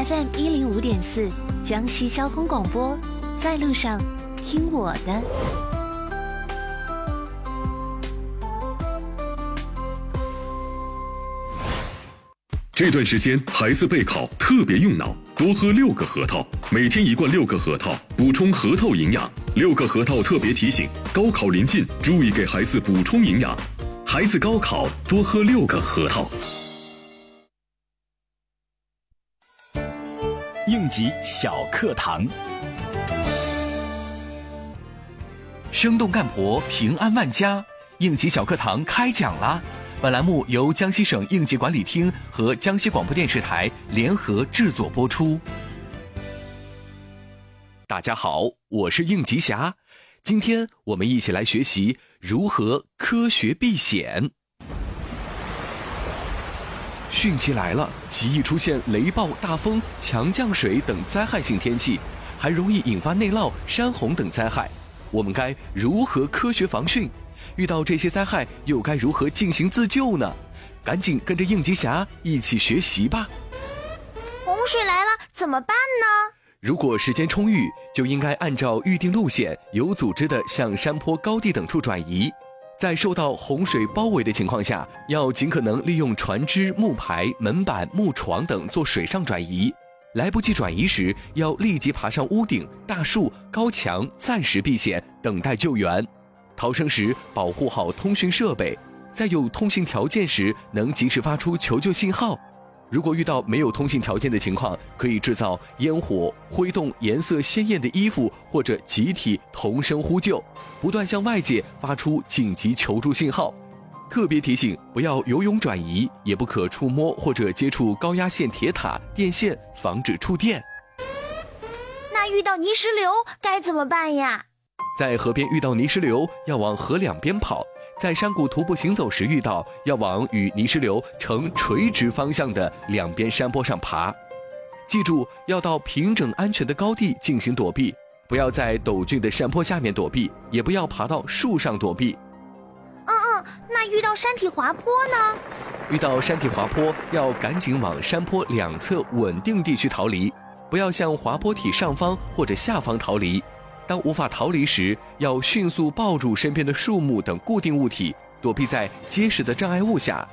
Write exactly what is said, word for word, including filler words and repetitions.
F M 一零五点四，江西交通广播，在路上听我的。 这段时间孩子备考特别用脑，多喝六个核桃，每天一罐六个核桃，补充核桃营养。六个核桃特别提醒：高考临近，注意给孩子补充营养。孩子高考多喝六个核桃。 应急小课堂，生动干活，平安万家。应急小课堂开讲啦！本栏目由江西省应急管理厅和江西广播电视台联合制作播出。大家好，我是应急侠，今天我们一起来学习如何科学避险。汛期来了，极易出现雷暴、大风、强降水等灾害性天气，还容易引发内涝、山洪等灾害。我们该如何科学防汛？遇到这些灾害又该如何进行自救呢？赶紧跟着应急侠一起学习吧。 洪水来了怎么办呢？ 如果时间充裕，就应该按照预定路线，有组织地向山坡、高地等处转移。在受到洪水包围的情况下，要尽可能利用船只、木牌、门板、木床等做水上转移。来不及转移时，要立即爬上屋顶、大树、高墙，暂时避险，等待救援。逃生时保护好通讯设备，在有通信条件时能及时发出求救信号。如果遇到没有通信条件的情况，可以制造烟火，挥动颜色鲜艳的衣服，或者集体同声呼救，不断向外界发出紧急求助信号。特别提醒，不要游泳转移，也不可触摸或者接触高压线、铁塔、电线，防止触电。 那遇到泥石流该怎么办呀？ 在河边遇到泥石流，要往河两边跑；在山谷徒步行走时遇到，要往与泥石流呈垂直方向的两边山坡上爬。记住，要到平整安全的高地进行躲避，不要在陡峻的山坡下面躲避，也不要爬到树上躲避。 嗯嗯，那遇到山体滑坡呢？ 遇到山体滑坡，要赶紧往山坡两侧稳定地区逃离，不要向滑坡体上方或者下方逃离。当无法逃离时，要迅速抱住身边的树木等固定物体，躲避在结实的障碍物下，